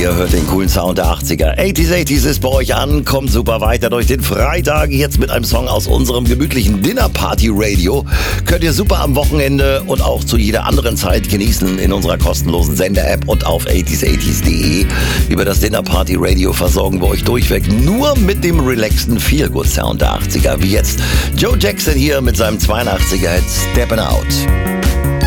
Ihr hört den coolen Sound der 80er. 80s ist bei euch an, kommt super weiter durch den Freitag. Jetzt mit einem Song aus unserem gemütlichen Dinner-Party-Radio. Könnt ihr super am Wochenende und auch zu jeder anderen Zeit genießen in unserer kostenlosen Sender-App und auf 80s.de. Über das Dinner-Party-Radio versorgen wir euch durchweg nur mit dem relaxten Feel-Good-Sound der 80er. Wie jetzt Joe Jackson hier mit seinem 82er-Hit Steppin' Out.